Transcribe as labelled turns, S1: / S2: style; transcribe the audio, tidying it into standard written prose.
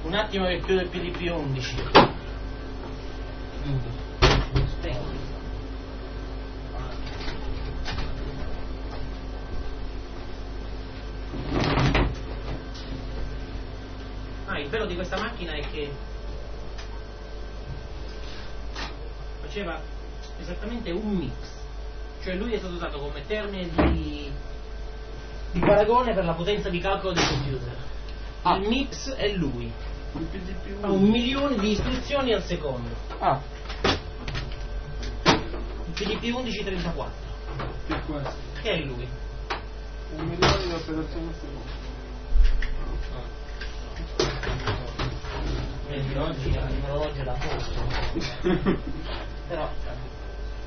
S1: Un attimo che chiudo il PDP 11. Il bello di questa macchina è che faceva esattamente un mix, cioè lui è stato usato come termine di paragone per la potenza di calcolo del computer. Il mix è lui, ha 1 milione di istruzioni al secondo. Il PDP 1134 che è lui,
S2: 1 milione di operazioni al secondo.
S1: Oggi l'orologio da posto. Però